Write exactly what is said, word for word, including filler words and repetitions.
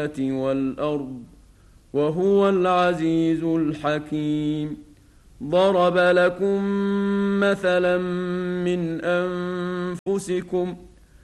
والأرض وهو العزيز الحكيم. ضرب لكم مثلا من أنفسكم